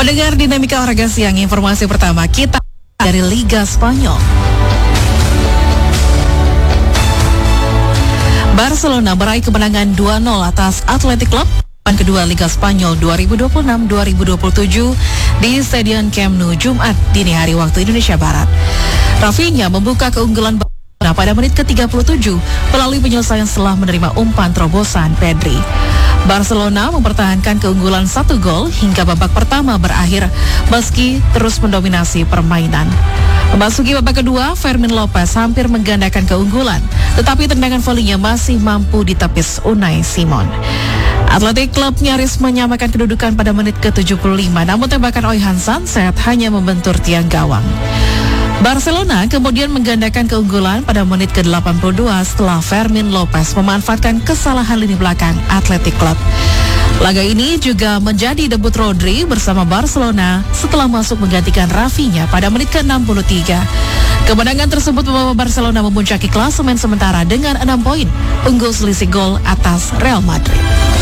Pendengar Dinamika Olahraga Siang, informasi pertama kita dari Liga Spanyol. Barcelona meraih kemenangan 2-0 atas Athletic Club kedua Liga Spanyol 2026-2027 di Stadion Camp Nou Jumat dini hari waktu Indonesia Barat. Rafinha membuka keunggulan Barcelona pada menit ke-37 melalui penyelesaian setelah menerima umpan terobosan Pedri. Barcelona mempertahankan keunggulan 1 gol hingga babak pertama berakhir meski terus mendominasi permainan. Memasuki babak kedua, Fermin Lopez hampir menggandakan keunggulan, tetapi tendangan volinya masih mampu ditepis Unai Simon. Athletic Club nyaris menyamakan kedudukan pada menit ke-75, namun tembakan Oyhan Sanset hanya membentur tiang gawang. Barcelona kemudian menggandakan keunggulan pada menit ke-82 setelah Fermin Lopez memanfaatkan kesalahan lini belakang Athletic Club. Laga ini juga menjadi debut Rodri bersama Barcelona setelah masuk menggantikan Rafinha pada menit ke-63. Kemenangan tersebut membawa Barcelona memuncaki klasemen sementara dengan 6 poin, unggul selisih gol atas Real Madrid.